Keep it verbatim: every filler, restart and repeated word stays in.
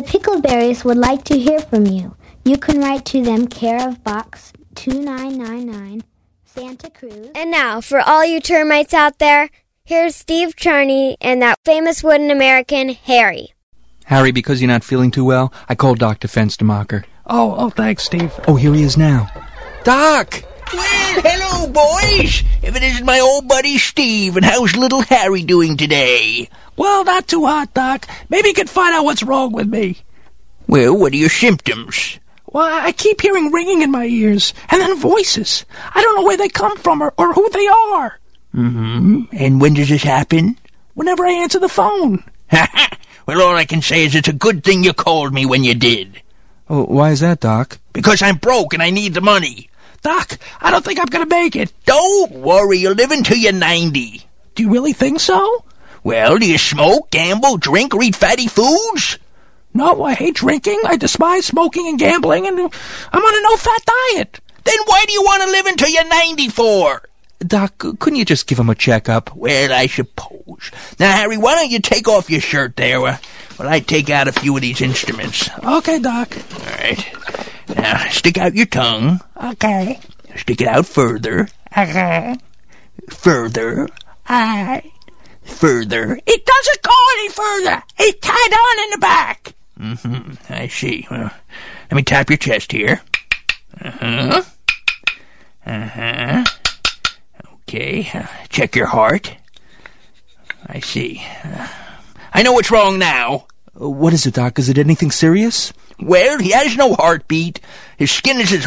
Pickleberries would like to hear from you. You can write to them, care of Box two nine nine nine, Santa Cruz. And now, for all you termites out there, here's Steve Charney and that famous wooden American, Harry. Harry, because you're not feeling too well, I called Doctor Fenstermacher. Oh, oh, thanks, Steve. Oh, here he is now. Doc! Well, hello, boys. If it isn't my old buddy Steve, and how's little Harry doing today? Well, not too hot, Doc. Maybe you can find out what's wrong with me. Well, what are your symptoms? Well, I keep hearing ringing in my ears, and then voices. I don't know where they come from or, or who they are. Mm-hmm. And when does this happen? Whenever I answer the phone. Well, all I can say is it's a good thing you called me when you did. Oh, why is that, Doc? Because I'm broke and I need the money. Doc, I don't think I'm going to make it. Don't worry, you'll live until you're ninety. Do you really think so? Well, do you smoke, gamble, drink, or eat fatty foods? No, I hate drinking. I despise smoking and gambling, and I'm on a no-fat diet. Then why do you want to live until you're ninety for? Doc, couldn't you just give him a checkup? Well, I suppose. Now, Harry, why don't you take off your shirt there while I take out a few of these instruments? Okay, Doc. All right. Now, stick out your tongue. Okay. Stick it out further. Okay. Further. Aye. Further. It doesn't go any further. It's tied on in the back. Mm-hmm. I see. Well, let me tap your chest here. Uh-huh. Uh-huh. Okay. Uh, check your heart. I see. Uh, I know what's wrong now. Uh, what is it, Doc? Is it anything serious? Well, he has no heartbeat. His skin is as